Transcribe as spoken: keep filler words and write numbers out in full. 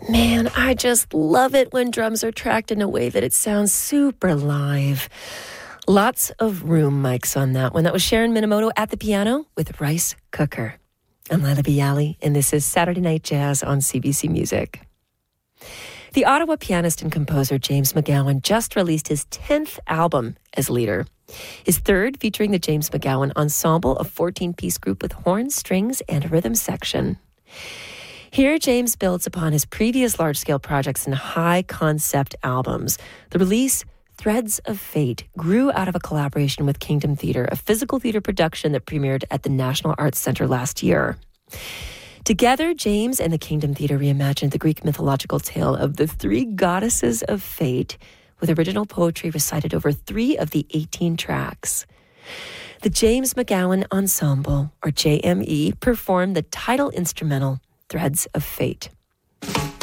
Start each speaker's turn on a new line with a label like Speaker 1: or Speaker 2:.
Speaker 1: Man, I just love it when drums are tracked in a way that it sounds super live. Lots of room mics on that one. That was Sharon Minamoto at the piano with Rice Cooker. I'm Lila Bialy, and this is Saturday Night Jazz on C B C Music. The Ottawa pianist and composer James McGowan just released his tenth album as leader. His third featuring the James McGowan Ensemble, a fourteen-piece group with horns, strings, and a rhythm section. Here, James builds upon his previous large-scale projects and high-concept albums. The release, Threads of Fate, grew out of a collaboration with Kingdom Theatre, a physical theatre production that premiered at the National Arts Centre last year. Together, James and the Kingdom Theatre reimagined the Greek mythological tale of the three goddesses of fate, with original poetry recited over three of the eighteen tracks. The James McGowan Ensemble, or J M E, performed the title instrumental, Threads of Fate.